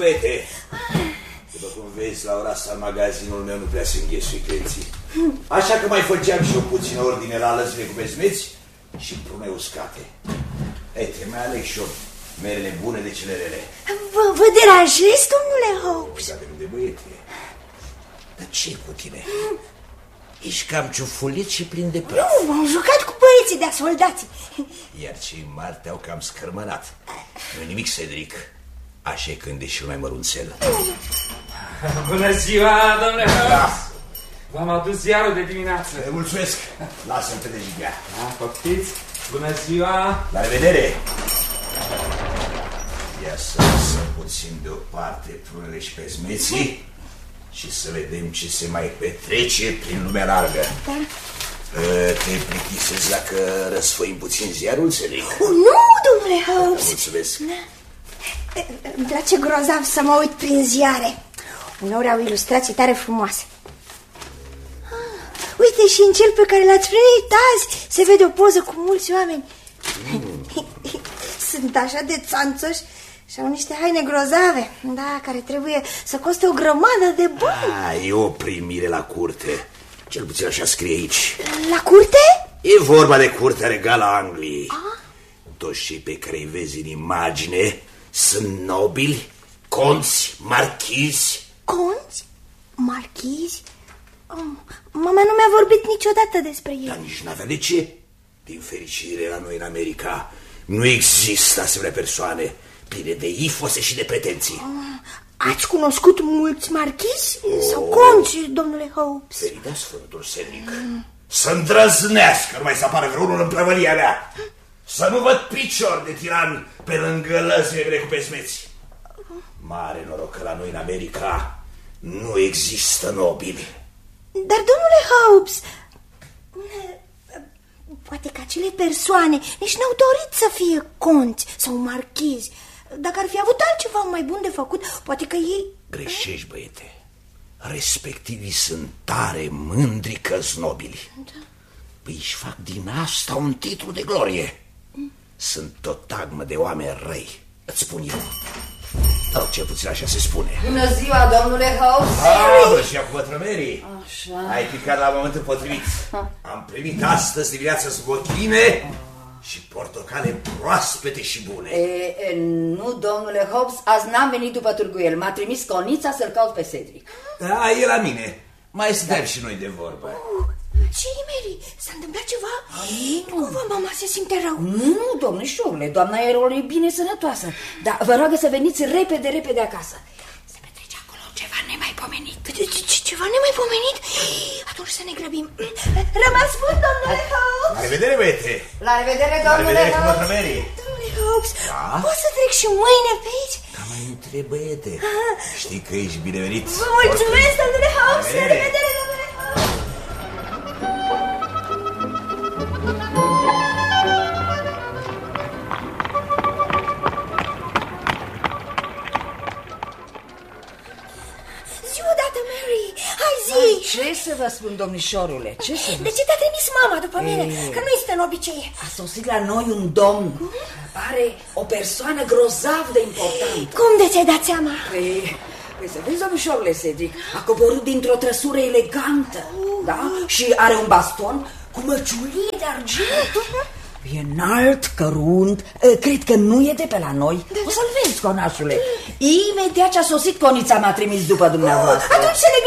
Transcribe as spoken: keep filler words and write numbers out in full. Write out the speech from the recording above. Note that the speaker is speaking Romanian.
băiete. După cum vezi, la ora asta în magazinul meu nu prea se înghesui clienții. Așa că mai făceam și o puțină ordine la lăzile cu bezmeți și prune uscate. Uite, mai aleg și eu merele bune de cele rele. Vă, vă deranjez, domnule Hobbs? Da, de băiete. Dar ce cu tine? Ești cam ciufulit și plin de praf. Nu, m-am jucat cu băieții de-a soldații. Iar cei mari te-au cam scărmănat. Nu-i nimic, Cedric. Așa e când ești mai mărunțel. Bună ziua, domnule Hobbs! Da. V-am adus ziarul de dimineață. Te mulțumesc. Lasă-mi pe dejigea. Da, poftiți. Bună ziua. La revedere. Ia să lăsăm puțin deoparte prunele și bezmeții și să vedem ce se mai petrece prin lumea largă. Da. Te plictisezi dacă răsfoim puțin ziarul, Cedric? Oh, nu, domnule Hobbs. Mulțumesc. Îmi place grozav să mă uit prin ziare. Uneori au ilustrații tare frumoase. Ah, uite, și în cel pe care l-ați primit azi se vede o poză cu mulți oameni. Mm. Sunt așa de țanțoși și au niște haine grozave, da, care trebuie să coste o grămadă de bani. Ah, e o primire la curte. Cel puțin așa scrie aici. La curte? E vorba de curtea regală a Angliei. Ah? Toți cei pe care îi vezi în imagine sunt nobili, conți, marchizi. Conți? Marchizi? Oh, mama nu mi-a vorbit niciodată despre ei. Dar nici n-avea de ce. Din fericire, la noi în America nu există asemenea persoane pline de ifose și de pretenții. Oh, ați cunoscut mulți marchizi oh. sau conți, domnule Hobbs? Feridea Sfântul Cedric. Mm. Să îndrăznească, nu mai să apară vreunul în prăvălia mea. Să nu văd picior de tiran pe lângă lăzile mele cu bezmeți. Mare noroc că la noi în America nu există nobili. Dar, domnule Hobbs, poate că acele persoane nici n-au dorit să fie conți sau marchizi. Dacă ar fi avut altceva mai bun de făcut, poate că ei... Greșești, băiete. Respectivii sunt tare mândri că-s nobili. Da. Păi își fac din asta un titlu de glorie. Mm. Sunt o tagmă de oameni răi, îți spun eu. Sau cel puțin așa se spune. Bună ziua, domnule Hobbs. Ah, bună ziua, cu Mary. Așa. Ai picat la momentul potrivit. Am primit astăzi dimineața zbochine și portocale proaspete și bune. E, e, nu, domnule Hobbs, azi n-am venit după târguiel. M-a trimis Conița să-l caut pe Cedric. Da, e la mine. Mai suntem și noi de vorbă. Uh, ce-i, Mary? S-a întâmplat ceva? Ai, nu. Cumva mama se simte rău. Nu, nu, domnișorile, doamna Erol e bine sănătoasă. Dar vă rog să veniți repede, repede acasă. Se petrece acolo ceva nemaipomenit. Ceva nemaipomenit? Atunci să ne grăbim. Rămas bun, domnule Hobbs. La revedere, băiete. La revedere, domnule Hobbs. Domnule Hobbs, da? pot să trec și mâine pe aici? Da, mai întreb, băiete. Știi că ești binevenit. Vă mulțumesc, domnule Hobbs. La revedere, domnule Hobbs. Ce să vă spun, domnișorule? Ce să vă... De ce te-a trimis mama după mine? E... Că nu este în obicei. A sosit la noi un domn. Mm? Pare o persoană grozav de importantă. Cum de ți-ai dat seama? Păi, păi să vezi, domnișorule Cedric, a coborât dintr-o trăsură elegantă. uh. Da? Și are un baston cu măciulie de argint. E înalt, cărunt, cred că nu e de pe la noi. O să-l vezi, conașule. Imediat ce a sosit, Conița m-a trimis după dumneavoastră. Atunci să ne